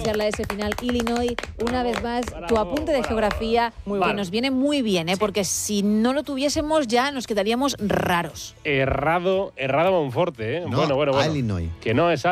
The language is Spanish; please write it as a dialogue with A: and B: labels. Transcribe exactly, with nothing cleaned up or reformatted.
A: pronunciar la S final, Illinois. Una
B: Bravo,
A: vez más,
B: bravo,
A: tu apunte de
B: bravo.
A: geografía,
B: Muy
A: que
B: mal.
A: nos viene muy bien, ¿eh? Porque si no lo tuviésemos ya nos quedaríamos raros.
B: Errado, errado Monforte, ¿eh?
C: No,
B: bueno, bueno, bueno.
C: Illinois.
B: Que no es